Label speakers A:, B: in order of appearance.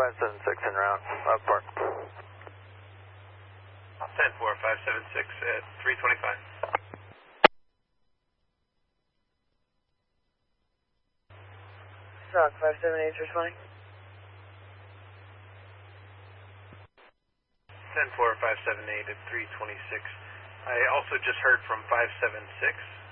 A: 576 en route, Park.
B: 10-4-576 at 325.
C: Stock 578 responding.
B: 10-4-578 at 326. I also just heard from 576.